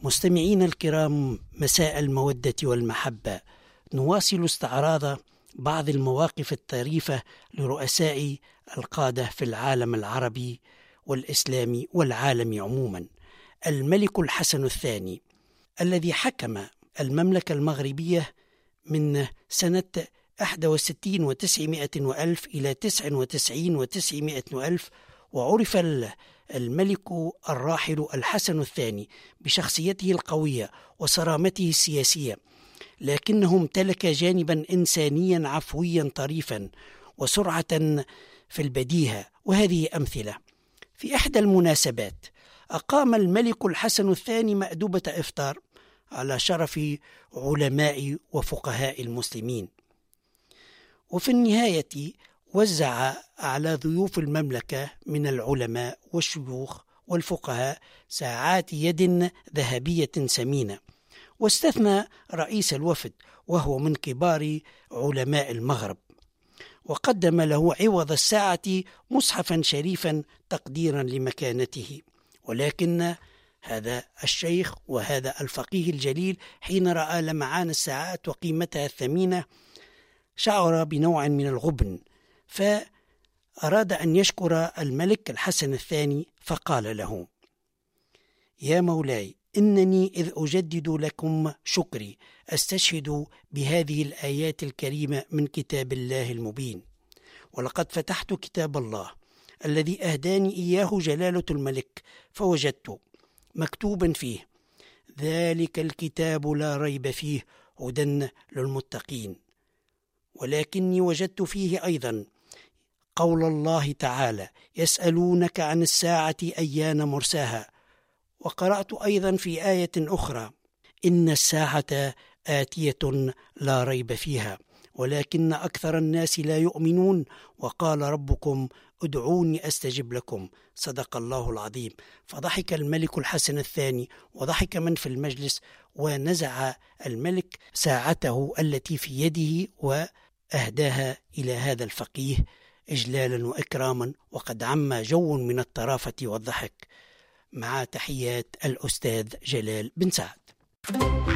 مستمعين الكرام، مساء المودة والمحبة. نواصل استعراض بعض المواقف الطريفة لرؤساء القادة في العالم العربي والإسلامي والعالم عموما. الملك الحسن الثاني الذي حكم المملكة المغربية من سنة 61 و900 وألف إلى 99 و900 وألف، وعرف الملك الراحل الحسن الثاني بشخصيته القوية وصرامته السياسية، لكنه امتلك جانبا إنسانيا عفويا طريفا وسرعة في البديهة، وهذه أمثلة. في إحدى المناسبات أقام الملك الحسن الثاني مأدبة إفطار على شرف علماء وفقهاء المسلمين، وفي النهاية وزع على ضيوف المملكة من العلماء والشيوخ والفقهاء ساعات يد ذهبية ثمينة، واستثنى رئيس الوفد وهو من كبار علماء المغرب، وقدم له عوض الساعة مصحفا شريفا تقديرا لمكانته. ولكن هذا الشيخ وهذا الفقيه الجليل حين رأى لمعان الساعات وقيمتها الثمينة شعر بنوع من الغبن، فأراد أن يشكر الملك الحسن الثاني، فقال له: يا مولاي، إنني إذ أجدد لكم شكري أستشهد بهذه الآيات الكريمة من كتاب الله المبين، ولقد فتحت كتاب الله الذي أهداني إياه جلالة الملك، فوجدت مكتوبا فيه: ذلك الكتاب لا ريب فيه هدى للمتقين. ولكني وجدت فيه أيضا قول الله تعالى: يسألونك عن الساعة أيان مرساها. وقرأت أيضا في آية أخرى: إن الساعة آتية لا ريب فيها ولكن أكثر الناس لا يؤمنون، وقال ربكم ادعوني أستجب لكم. صدق الله العظيم. فضحك الملك الحسن الثاني وضحك من في المجلس، ونزع الملك ساعته التي في يده وأهداها إلى هذا الفقيه إجلالا وإكراما، وقد عم جو من الطرافة والضحك. مع تحيات الأستاذ جلال بن سعد.